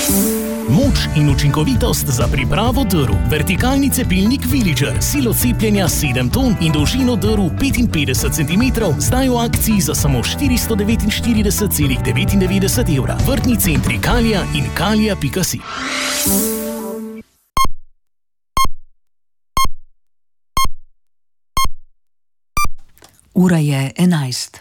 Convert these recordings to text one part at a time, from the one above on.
Moč in učinkovitost za pripravo drv. Vertikalni cepilnik Villager, silo cepljenja 7 ton in dolžino drv 55 cm, zdaj v akciji za samo 449,99 evra. Vrtni centri Kalija in kalija.si. Ura je 11.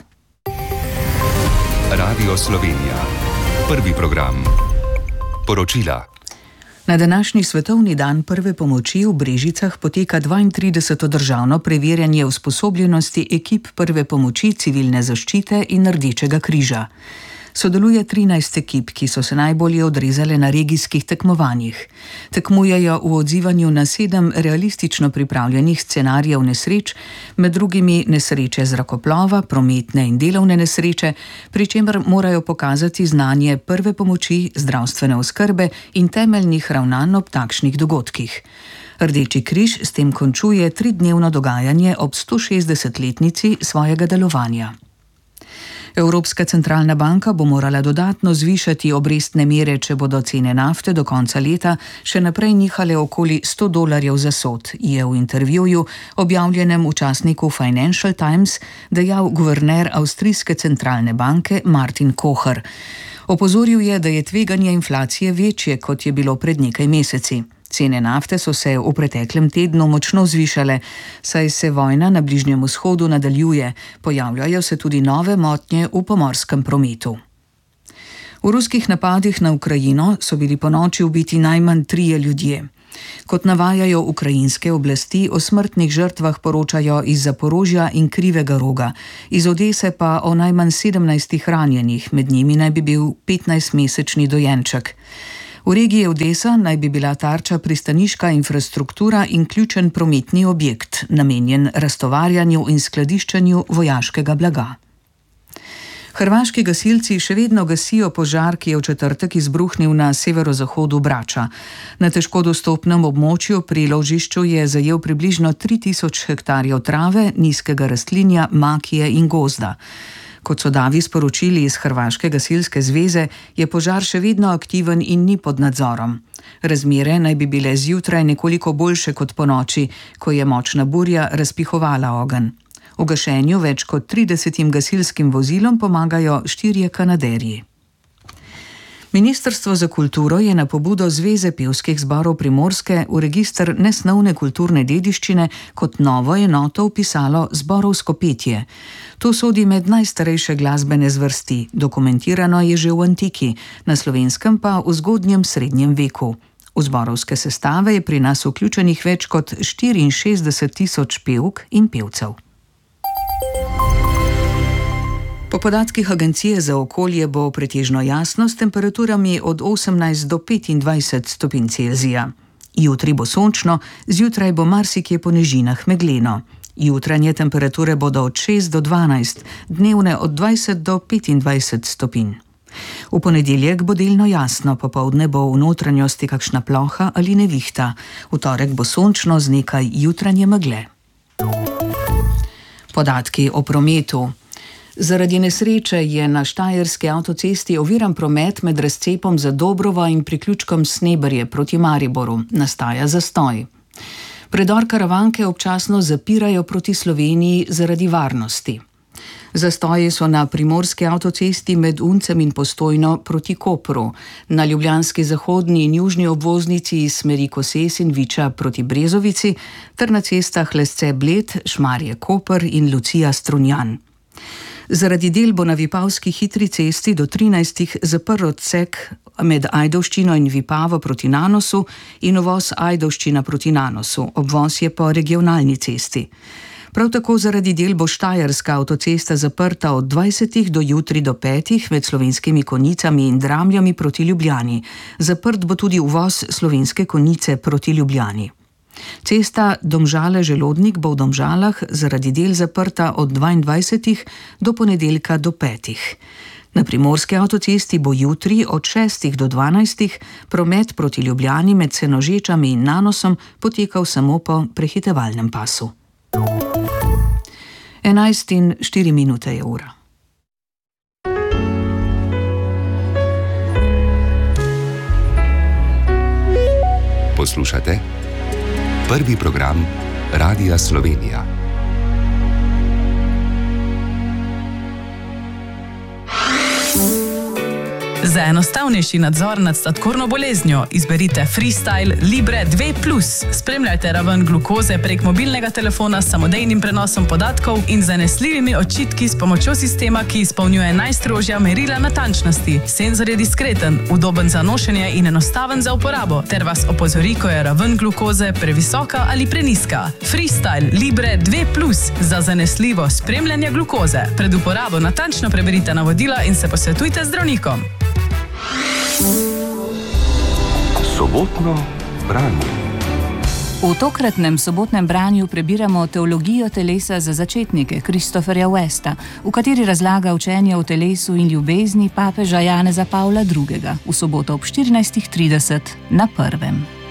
Radio Slovenija. Prvi program. Poročila. Na današnji svetovni dan prve pomoči v Brežicah poteka 32. državno preverjanje usposobljenosti ekip prve pomoči, civilne zaščite in Rdečega križa. Sodeluje 13 ekip, ki so se najbolje odrezale na regijskih tekmovanjih. Tekmujejo v odzivanju na 7 realistično pripravljenih scenarijev nesreč, med drugimi nesreče zrakoplova, prometne in delovne nesreče, pri čemer morajo pokazati znanje prve pomoči, zdravstvene oskrbe in temeljnih ravnanj ob takšnih dogodkih. Rdeči križ s tem končuje 3-dnevno dogajanje ob 160-letnici svojega delovanja. Evropska centralna banka bo morala dodatno zvišati obrestne mere, če bodo cene nafte do konca leta še naprej nihale okoli $100 za sod, je v intervjuju, objavljenem v časniku Financial Times, dejal guverner avstrijske centralne banke Martin Kocher. Opozoril je, da je tveganje inflacije večje, kot je bilo pred nekaj meseci. Cene nafte so se v preteklem tednu močno zvišale, saj se vojna na Bližnjem vzhodu nadaljuje, pojavljajo se tudi nove motnje v pomorskem prometu. V ruskih napadih na Ukrajino so bili ponoči ubiti najmanj 3 ljudje. Kot navajajo ukrajinske oblasti, o smrtnih žrtvah poročajo iz Zaporožja in Krivega Roga, iz Odese pa o najmanj 17 ranjenih, med njimi naj bi bil 15-mesečni dojenček. V regiji Odesa naj bi bila tarča pristaniška infrastruktura in ključen prometni objekt, namenjen raztovarjanju in skladiščenju vojaškega blaga. Hrvaški gasilci še vedno gasijo požar, ki je v četrtek izbruhnil na severozahodu Brača. Na težko dostopnem območju pri ložišču je zajel približno 3000 hektarjev trave, nizkega rastlinja, makije in gozda. Kot so davi sporočili iz Hrvaške gasilske zveze, je požar še vedno aktiven in ni pod nadzorom. Razmere naj bi bile zjutraj nekoliko boljše kot ponoči, ko je močna burja razpihovala ogenj. V gašenju več kot 30 gasilskim vozilom pomagajo 4 Kanaderji. Ministrstvo za kulturo je na pobudo Zveze pevskih zborov Primorske v register nesnovne kulturne dediščine kot novo enoto vpisalo zborovsko petje. To sodi med najstarejše glasbene zvrsti, dokumentirano je že v antiki, na Slovenskem pa v zgodnjem srednjem veku. V zborovske sestave je pri nas vključenih več kot 64 000 pevk in pevcev. Po podatkih Agencije za okolje bo pretežno jasno s temperaturami od 18 do 25 stopinj Celzija. Jutri bo sončno, zjutraj bo marsikje po nižinah megleno. Jutranje temperature bodo od 6 do 12, dnevne od 20 do 25 stopinj. V ponedeljek bo delno jasno, popoldne bo v notranjosti kakšna ploha ali nevihta. V torek bo sončno z nekaj jutranje megle. Podatki o prometu. Zaradi nesreče je na štajerski avtocesti oviran promet med razcepom za Dobrovo in priključkom Sneberje proti Mariboru. Nastaja zastoj. Predor Karavanke občasno zapirajo proti Sloveniji zaradi varnosti. Zastoji so na primorski avtocesti med Uncem in Postojno proti Kopru, na ljubljanski zahodni in južni obvoznici iz smeri Koses in Viča proti Brezovici ter na cestah Lesce-Bled, Šmarje-Koper in Lucija-Strunjan. Zaradi del bo na Vipavski hitri cesti do 13 zaprl odsek med Ajdovščino in Vipavo proti Nanosu in uvoz Ajdovščina proti Nanosu, obvoz je po regionalni cesti. Prav tako zaradi del bo štajerska avtocesta zaprta od 20 do jutri do 5 med Slovenskimi Konjicami in Dramljami proti Ljubljani. Zaprt bo tudi uvoz Slovenske Konjice proti Ljubljani. Cesta Domžale-Želodnik bo v Domžalah zaradi del zaprta od 22 do ponedeljka do 5. Na primorski avtocesti bo jutri od 6 do 12 promet proti Ljubljani med Senožečami in Nanosom potekal samo po prehitevalnem pasu. 11:04 je ura. Poslušate prvi program Radia Slovenija. Za enostavnejši nadzor nad sladkorno boleznjo izberite Freestyle Libre 2+. Spremljajte raven glukoze prek mobilnega telefona s samodejnim prenosom podatkov in zanesljivimi odčitki s pomočjo sistema, ki izpolnjuje najstrožja merila natančnosti. Senzor je diskreten, udoben za nošenje in enostaven za uporabo, ter vas opozori, ko je raven glukoze previsoka ali preniska. Freestyle Libre 2+, za zanesljivo spremljanje glukoze. Pred uporabo natančno preberite navodila in se posvetujte z zdravnikom. Sobotno branje. V tokratnem sobotnem branju prebiramo Teologijo telesa za začetnike Christopherja Westa, v kateri razlaga učenje o telesu in ljubezni papeža Janeza Pavla II. V soboto ob 14.30 na Prvem.